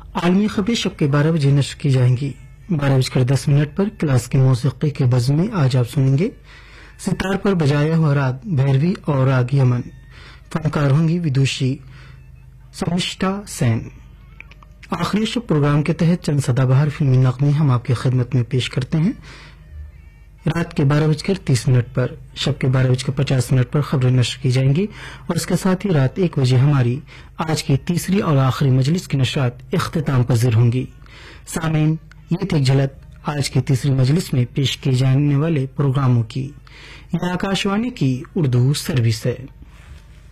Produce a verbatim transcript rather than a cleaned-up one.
आलमी खबरें शब के बारह बजे नश्र की जाएंगी। बारह बजकर दस मिनट पर क्लास की मौसीकी के बज़्म में आज आप सुनेंगे सितार पर बजाया हुआ राग भैरवी और राग यमन। फनकार होंगी विदुषी समिष्टा सेन। आखिरी शब प्रोग्राम के तहत चंद सदाबहार फिल्मी नगमे हम आपकी खिदमत में पेश करते हैं। रात के बारह बजकर तीस मिनट पर शब के बारह बजकर पचास मिनट पर खबरें नश्र की जाएंगी और इसके साथ ही रात एक बजे हमारी आज की तीसरी और आखिरी मजलिस की नशरात इख्तिताम पजीर होंगी। सामीन, ये थी एक झलक आज की तीसरी मजलिस में पेश किए जाने वाले प्रोग्रामों की। यह आकाशवाणी की उर्दू सर्विस है।